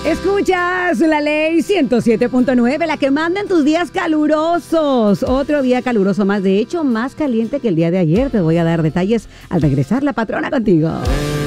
Escuchas la ley 107.9, la que manda en tus días calurosos. Otro día caluroso más, de hecho, más caliente que el día de ayer. Te voy a dar detalles al regresar, la patrona contigo.